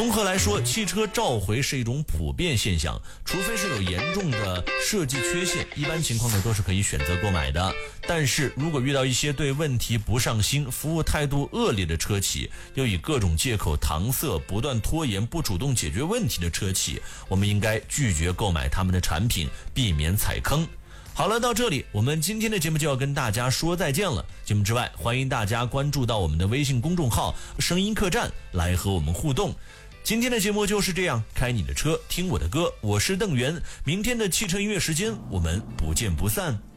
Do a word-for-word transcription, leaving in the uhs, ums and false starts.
综合来说，汽车召回是一种普遍现象，除非是有严重的设计缺陷，一般情况呢都是可以选择购买的。但是如果遇到一些对问题不上心、服务态度恶劣的车企，又以各种借口搪塞、不断拖延、不主动解决问题的车企，我们应该拒绝购买他们的产品，避免踩坑。好了，到这里我们今天的节目就要跟大家说再见了。节目之外，欢迎大家关注到我们的微信公众号声音客栈来和我们互动。今天的节目就是这样，开你的车听我的歌，我是邓源，明天的汽车音乐时间我们不见不散。